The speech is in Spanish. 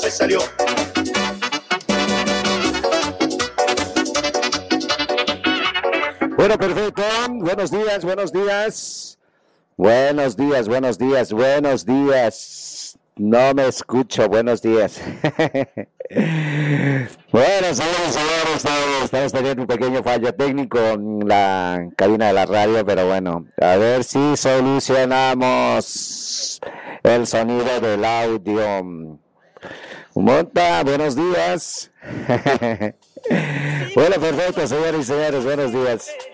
se salió. Bueno, perfecto. Buenos días, buenos días. Buenos días, buenos días, buenos días. No me escucho, buenos días. Bueno, señores, estamos teniendo un pequeño fallo técnico en la cabina de la radio, pero bueno, a ver si solucionamos el sonido del audio. Monta, buenos días. Bueno, perfecto, señores y señores, buenos días.